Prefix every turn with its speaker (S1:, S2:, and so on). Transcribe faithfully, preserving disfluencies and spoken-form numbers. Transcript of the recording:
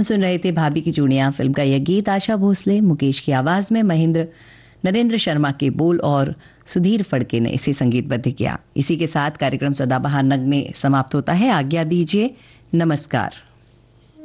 S1: हम सुन रहे थे भाभी की चूड़ियां फिल्म का यह गीत। आशा भोसले, मुकेश की आवाज में महेंद्र नरेंद्र शर्मा के बोल और सुधीर फड़के ने इसे संगीतबद्ध किया। इसी के साथ कार्यक्रम सदाबहार नग में समाप्त होता है। आज्ञा दीजिए, नमस्कार।